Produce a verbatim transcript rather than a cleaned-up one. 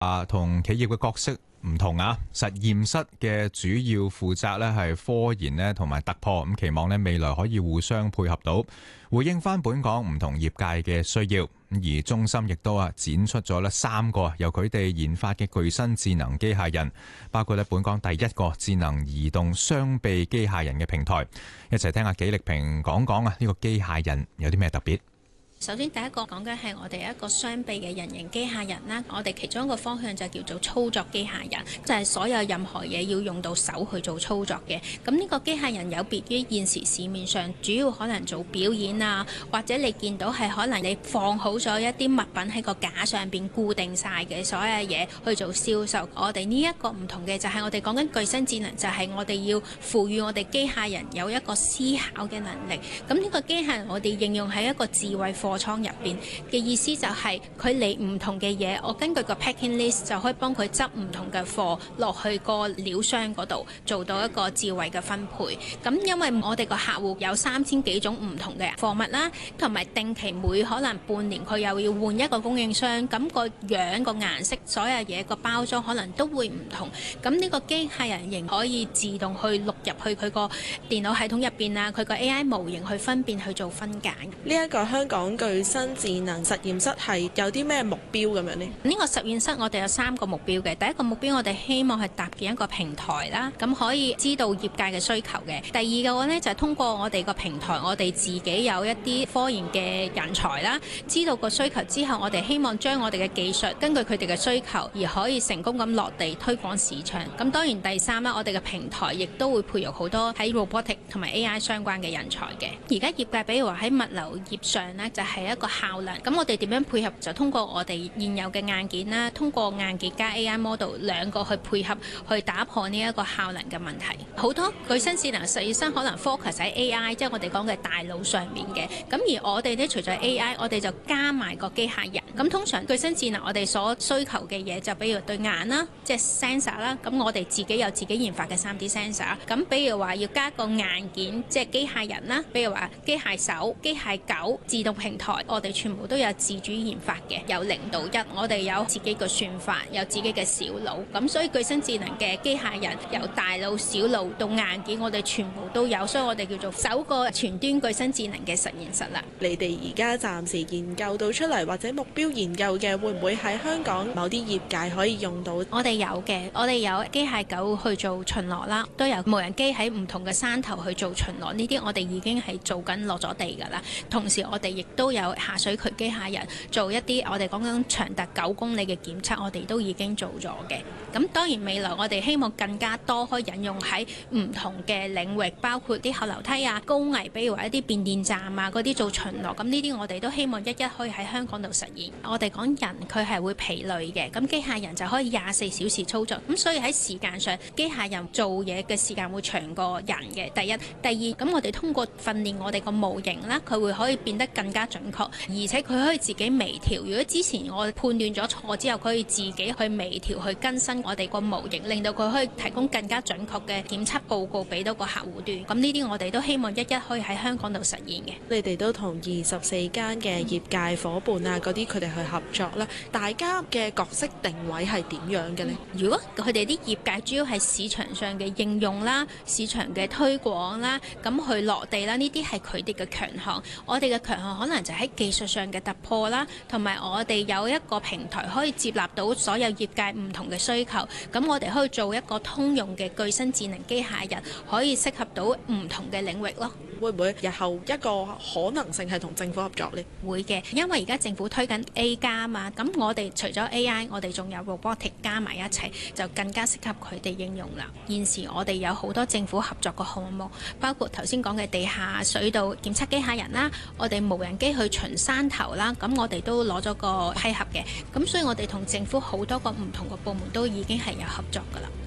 啊，同企業嘅角色唔同啊，實驗室嘅主要負責咧係科研咧同埋突破，咁期望咧未來可以互相配合到，回應翻本港唔同業界嘅需要。而中心亦都啊展出咗咧三個由佢哋研發嘅具身智能機械人，包括咧本港第一個智能移動雙臂機械人嘅平台。一齊聽下紀力平講講啊，呢個機械人有啲咩特別？ 首先第一個講緊係我哋一個雙臂嘅人形機械人啦，我哋其中一個方向就叫做操作機械人，就係所有任何嘢要用到手去做操作嘅。咁呢個機械人有別於現時市面上主要可能做表演啊，或者你見到係可能你放好咗一啲物品喺個架上邊固定晒嘅所有嘢去做銷售。我哋呢一個唔同嘅就係我哋講緊具身智能，就係我哋要賦予我哋機械人有一個思考嘅能力。咁呢個機械人我哋應用喺一個智慧貨倉入邊嘅意思就係佢嚟唔同嘅嘢，我根據個 packing list 就可以幫佢執唔同嘅貨落去個料箱嗰度，做到一個智慧嘅分配。咁因為我哋個客戶有三千幾種唔同嘅貨物啦，同埋定期每可能半年佢又要換一個供應商，咁個樣個顏色所有嘢個包裝可能都會唔同。咁呢個機械人型可以自動去錄入去佢個電腦系統入邊啊，佢個 A I 模型去分辨去做分解。 呢一個香港具身智能實驗室係有啲咩目標咁樣呢？ 呢個實驗室我哋有三個目標嘅。第一個目標我哋希望係搭建一個平台啦，咁可以知道業界嘅需求嘅。第二個呢，就係通過我哋個平台，我哋自己有一啲科研嘅人才啦，知道個需求之後，我哋希望將我哋嘅技術根據佢哋嘅需求而可以成功咁落地推廣市場。咁當然第三啦，我哋嘅平台亦都會培育好多喺 robotic 同埋 A I 相關嘅人才嘅。而家業界比如話喺物流業上呢，就係一個效能。咁我哋點樣配合？就通過我哋現有嘅硬件啦，通過硬件加 A I model 兩個去配合，去打破呢一個效能嘅問題。好多具身智能實驗室可能 focus 喺 A I， 即係我哋講嘅大腦上面嘅。咁而我哋呢，除咗 A I， 我哋就加埋個機械人。咁通常具身智能我哋所需求嘅嘢，就比如對眼啦，即係 sensor 啦。咁我哋自己有自己研發嘅 三 D sensor。咁比如話要加個硬件，即係機械人啦，比如話機械手、機械狗、自動平台，我哋全部都有自主研發嘅，由零到一，我哋有自己嘅算法，有自己嘅小腦。咁所以具身智能嘅機械人由大腦、小腦到硬件，我哋全部都有，所以我哋叫做首個全端具身智能嘅實驗室啦。 你哋而家暫時研究到出嚟或者目標研究嘅，會唔會喺香港某啲業界可以用到？ 我哋有嘅，我哋有機械狗去做巡邏啦，都有無人機喺唔同嘅山頭去做巡邏，呢啲我哋已經係做緊落咗地㗎啦。同時我哋亦都有下水渠機械人做一啲我哋講緊長達九公里嘅檢測，我哋都已經做咗嘅。咁當然未來我哋希望更加多可以引用喺唔同嘅領域，包括啲後樓梯啊、高危，比如話一啲變電站啊嗰啲做巡邏。咁呢啲我哋都希望一一可以喺香港度實現。我哋講人佢係會疲累嘅，咁機械人就可以廿四小時操作。咁所以喺時間上，機械人做嘢嘅時間會長過人嘅。第一，第二，咁我哋通過訓練我哋個模型啦，佢會可以變得更加準確，而且佢可以自己微調。如果之前我判斷咗錯之後，佢可以自己去微調去更新我哋個模型，令到佢可以提供更加準確嘅檢測報告俾到個客戶端。咁呢啲我哋都希望一一可以喺香港度實現嘅。 你哋都同二十四間嘅業界伙伴啊，嗰啲佢哋去合作啦，大家嘅角色定位係點樣嘅呢？ 如果佢哋啲業界主要係市場上嘅應用啦、市場嘅推廣啦，咁去落地啦，呢啲係佢哋嘅強項。我哋嘅強項可能就喺技術上嘅突破啦，同埋我哋有一個平台可以接納到所有業界唔同嘅需求。咁我哋可以做一個通用嘅具身智能機械人，可以適合到唔同嘅領域咯。 會唔會日後一個可能性係同政府合作呢？ 會嘅，因為而家政府推緊 A 加嘛，咁我哋除咗 A I， 我哋仲有 robotic 加埋一齊，就更加適合佢哋應用啦。現時我哋有好多政府合作嘅項目，包括頭先講嘅地下水道檢測機械人啦，我哋無人機去巡山頭啦，咁我哋都攞咗個批核嘅。咁所以我哋同政府好多個唔同嘅部門都已經係有合作㗎啦。